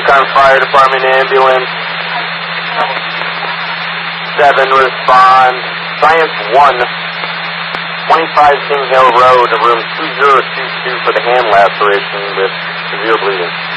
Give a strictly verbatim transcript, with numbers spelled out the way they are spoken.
Yukon Fire Department ambulance. Seven respond. Science one. twenty-five King Hill Road, room two zero two two for the hand laceration with severe bleeding.